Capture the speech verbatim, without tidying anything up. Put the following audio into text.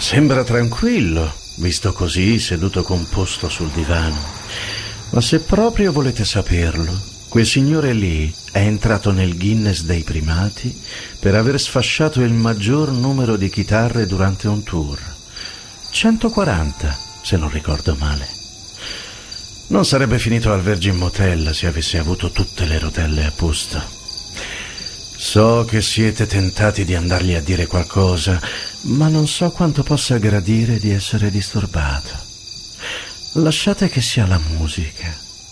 Sembra tranquillo, visto così seduto composto sul divano. Ma se proprio volete saperlo, quel signore lì è entrato nel Guinness dei primati per aver sfasciato il maggior numero di chitarre durante un tour. centoquaranta, se non ricordo male. Non sarebbe finito al Virgin Motel se avesse avuto tutte le rotelle a posto. So che siete tentati di andargli a dire qualcosa, ma non so quanto possa gradire di essere disturbato. Lasciate che sia la musica